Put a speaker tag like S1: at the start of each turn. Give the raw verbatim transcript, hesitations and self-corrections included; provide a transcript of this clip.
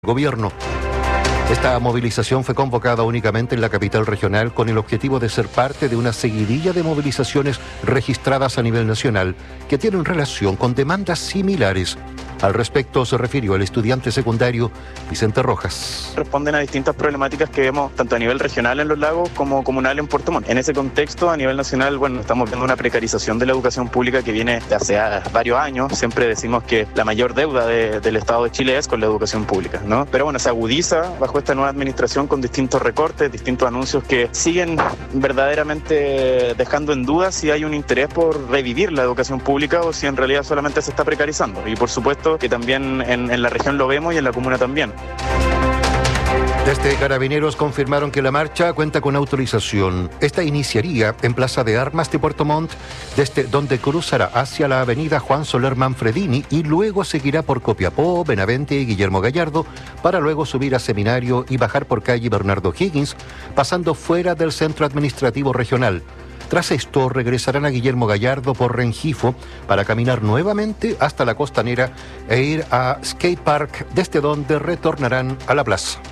S1: Gobierno. Esta movilización fue convocada únicamente en la capital regional con el objetivo de ser parte de una seguidilla de movilizaciones registradas a nivel nacional que tienen relación con demandas similares. Al respecto se refirió el estudiante secundario Vicente Rojas.
S2: Responden a distintas problemáticas que vemos tanto a nivel regional en Los Lagos como comunal en Puerto Montt. En ese contexto, a nivel nacional, bueno, estamos viendo una precarización de la educación pública que viene de hace varios años. Siempre decimos que la mayor deuda de, del Estado de Chile es con la educación pública, ¿no? Pero bueno, se agudiza bajo esta nueva administración con distintos recortes, distintos anuncios que siguen verdaderamente dejando en duda si hay un interés por revivir la educación pública o si en realidad solamente se está precarizando. Y por supuesto que también en, en la región lo vemos y en la comuna también.
S1: Desde Carabineros confirmaron que la marcha cuenta con autorización. Esta iniciaría en Plaza de Armas de Puerto Montt, desde donde cruzará hacia la avenida Juan Soler Manfredini y luego seguirá por Copiapó, Benavente y Guillermo Gallardo, para luego subir a Seminario y bajar por calle Bernardo Higgins, pasando fuera del centro administrativo regional. Tras esto, regresarán a Guillermo Gallardo por Rengifo para caminar nuevamente hasta la Costanera e ir a Skate Park, desde donde retornarán a la plaza.